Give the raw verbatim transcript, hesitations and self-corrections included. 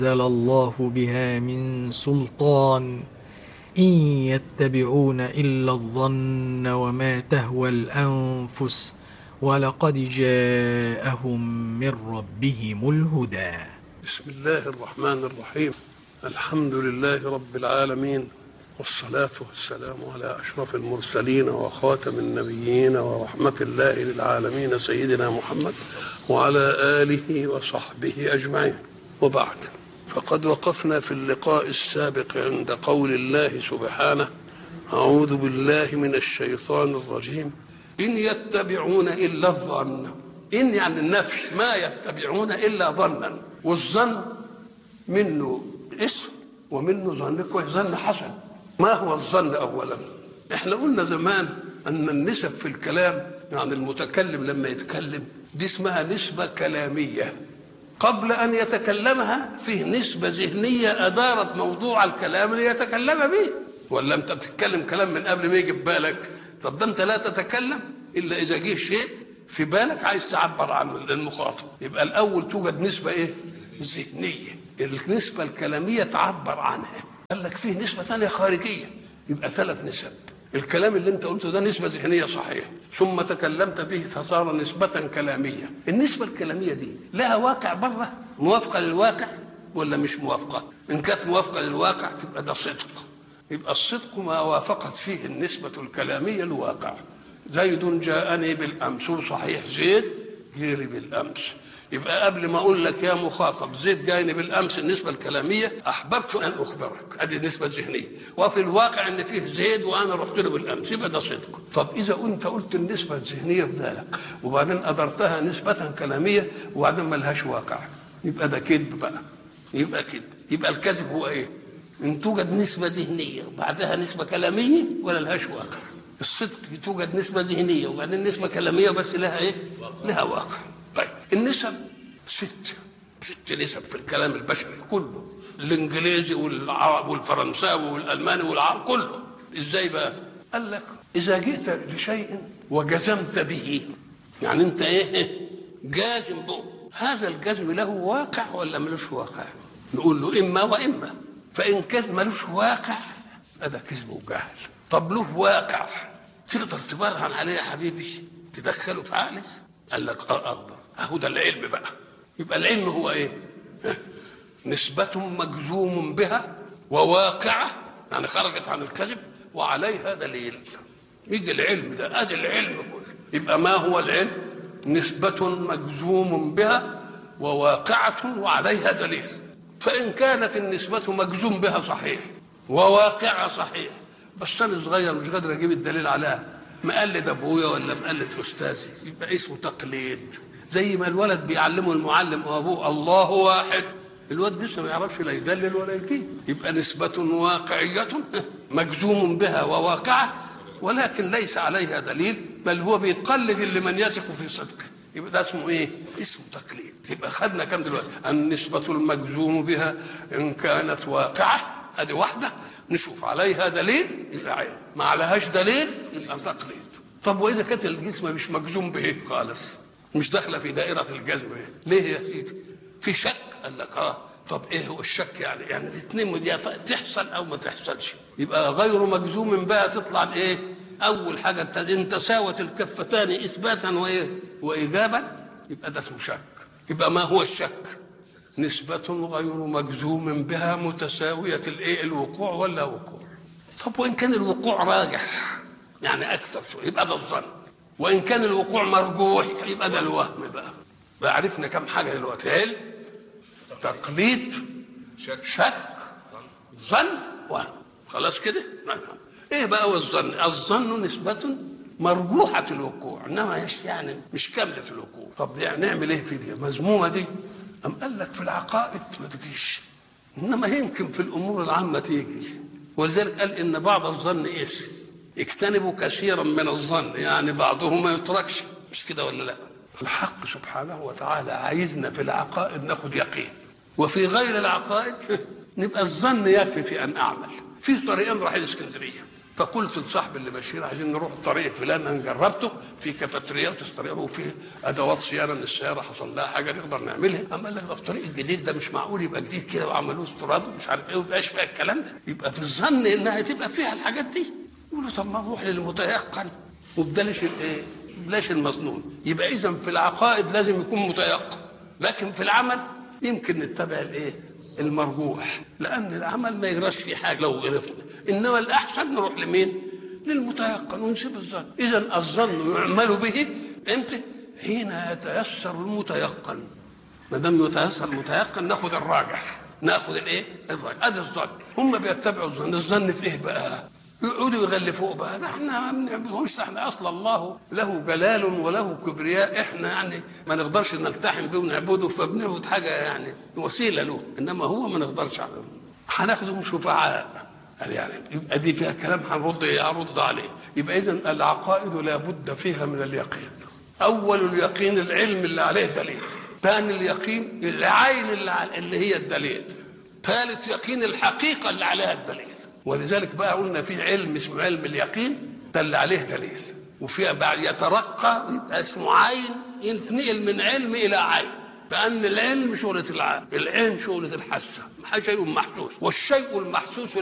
أنزل الله بها من سلطان إن يتبعون إلا الظن وما تهوى الأنفس ولقد جاءهم من ربهم الهدى. بسم الله الرحمن الرحيم. الحمد لله رب العالمين، والصلاة والسلام على أشرف المرسلين وخاتم النبيين ورحمة الله للعالمين سيدنا محمد وعلى آله وصحبه أجمعين، وبعد. فقد وقفنا في اللقاء السابق عند قول الله سبحانه: أعوذ بالله من الشيطان الرجيم إن يتبعون إلا الظن. إن يعني النفي، ما يتبعون إلا ظنا، والظن منه اسم ومنه ظن كويس، ظن حسن. ما هو الظن أولا؟ احنا قلنا زمان أن النسب في الكلام، يعني المتكلم لما يتكلم دي اسمها نسبة كلامية. قبل أن يتكلمها فيه نسبة ذهنية أدارت موضوع الكلام اللي يتكلم به. ولا أنت بتتكلم كلام من قبل ما يجي ببالك؟ طب ده أنت لا تتكلم إلا إذا جه شيء في بالك عايز تعبر عنه للمخاطب. يبقى الأول توجد نسبة إيه؟ ذهنية. النسبة الكلامية تعبر عنها. قال لك فيه نسبة ثانية خارجية، يبقى ثلاث نسب. الكلام اللي انت قلته ده نسبة ذهنية صحيح، ثم تكلمت فيه فصار نسبة كلامية. النسبة الكلامية دي لها واقع بره موافقة للواقع ولا مش موافقة؟ إن كانت موافقة للواقع تبقى ده صدق. يبقى الصدق ما وافقت فيه النسبة الكلامية الواقع. زيد جاءني بالأمس، وصحيح زيد جيري بالأمس. يبقى قبل ما اقول لك يا مخاطب زيد جايني بالامس، النسبه الكلاميه احببت ان اخبرك، ادي النسبه الذهنيه. وفي الواقع ان فيه زيد وانا رحت له بالامس، يبقى ده صدق. طب اذا انت قلت النسبه الذهنيه في ذلك وبعدين ادرتها نسبه كلاميه وبعدين ما لهاش واقع، يبقى ده كذب بقى. يبقى كذب. يبقى الكذب هو ايه؟ ان توجد نسبه ذهنيه وبعدها نسبه كلاميه ولا لهاش واقع. الصدق توجد نسبه ذهنيه وبعدين نسبه كلاميه بس لها ايه؟ لها واقع. طيب النسب ست ست نسب في الكلام البشري كله، الانجليزي والعرب والفرنساوي والالماني والعرب كله. ازاي بقى؟ قال لك اذا جئت لشيء وجزمت به، يعني انت ايه؟ جازم به. هذا الجزم له واقع ولا ملوش واقع؟ نقول له اما واما. فان كان ملوش واقع هذا كذب وجهل. طب له واقع تقدر تبرهن عليه يا حبيبي، تدخله في عقلك؟ قال لك اه اقدر. اهو ده العلم بقى. يبقى العلم هو ايه؟ نسبة مجزوم بها وواقعة، يعني خرجت عن الكذب وعليها دليل. يجي العلم ده، ادي العلم كله. يبقى ما هو العلم؟ نسبة مجزوم بها وواقعة وعليها دليل. فإن كانت النسبة مجزوم بها صحيح وواقعة صحيح، بس أنا صغير مش قادر أجيب الدليل عليها، مقلد ابويا ولا مقلد استاذي، يبقى اسمه تقليد. زي ما الولد بيعلمه المعلم وابوه الله واحد، الولد لسه ما يعرفش لا يدلل ولا يكيد. يبقى نسبة واقعية مجزوم بها وواقعة ولكن ليس عليها دليل، بل هو بيقلد اللي من يثق في صدقه. يبقى ده اسمه ايه؟ اسمه تقليد. يبقى خدنا كم دلوقتي؟ النسبة المجزوم بها ان كانت واقعة، ادي واحدة، نشوف عليها دليل يبقى علم، ما عليهاش دليل يبقى تقليد. طب واذا كانت الجسم مش مجزوم به خالص، مش داخله في دائره الجزم، ليه يا سيدي؟ في شك. قال لك اه. طب ايه هو الشك؟ يعني يعني الاثنين تحصل او ما تحصلش، يبقى غير مجزوم بها تطلع ايه؟ اول حاجه ان تساوت الكفتان اثباتا وايه؟ وايجابا، يبقى ده اسمه شك. يبقى ما هو الشك؟ نسبة غير مجزوم بها متساوية الايه؟ الوقوع ولا وقوع. طب وإن كان الوقوع راجح يعني أكثر شوية يبقى ده الظن، وإن كان الوقوع مرجوح يبقى ده الوهم. بقى بقى عرفنا كم حاجة دلوقتي: علم، تقليد، شك، ظن، وهم. خلاص كده؟ إيه بقى هو الظن؟ الظن نسبة مرجوحة الوقوع، إنما يعني مش كاملة الوقوع. طب يعني نعمل إيه في دي؟ مذمومة دي. أم قال لك في العقائد ما تجيش، إنما يمكن في الأمور العامة تيجي. ولذلك قال إن بعض الظن إيش؟ اجتنبوا كثيرا من الظن، يعني بعضه ما يتركش. مش كده ولا لا؟ الحق سبحانه وتعالى عايزنا في العقائد ناخد يقين، وفي غير العقائد نبقى الظن يكفي في أن أعمل. في طريقين رايحين اسكندرية، فقلت لصاحب اللي بشير عايزين نروح الطريق فلان، انا جربته في كافيتريات الطريق وفي ادوات صيانه من السياره حصل لها حاجه نقدر نعملها. اما لك ده الطريق الجديد ده مش معقول يبقى جديد كده وعملوه استيراد ومش عارف ايه ومبقاش فيها الكلام ده، يبقى في الظن انها تبقى فيها الحاجات دي. يقولوا طب ما نروح للمتيقن وبلاش الايه؟ بلاش المظنون. يبقى اذا في العقائد لازم يكون متيقن، لكن في العمل يمكن نتبع الايه؟ المرجوح، لان العمل ما يجراش فيه حاجه لو غرفنا. انما الاحسن نروح لمين؟ للمتيقن ونسيب الظن. اذا الظن يعمل به امتى؟ حين يتيسر المتيقن. ما دام يتيسر المتيقن ناخذ الراجح، ناخذ الايه؟ الراجح. ادي الظن. هم بيتبعوا الظن. الظن في ايه بقى؟ يقعدوا يغلفوه بقى، ده احنا ما بنعبدهمش، احنا اصلا الله له جلال وله كبرياء، احنا يعني ما نقدرش نلتحم به ونعبده، فبنعبد حاجه يعني وسيله له، انما هو ما نقدرش عليه. هناخدهم شفعاء يعني، يبقى دي فيها كلام هنرد هرد عليه. يبقى اذا العقائد لابد فيها من اليقين. اول اليقين العلم اللي عليه دليل، ثاني اليقين العين اللي, اللي هي الدليل، ثالث يقين الحقيقه اللي عليها الدليل. ولذلك بقى قلنا في علم اسمه علم اليقين ده اللي عليه دليل، وفي بعد يترقى يبقى اسمه عين، ينتقل من علم الى عين، لان العلم شغله العقل، العلم شغله الحاسه، شيء محسوس، والشيء المحسوس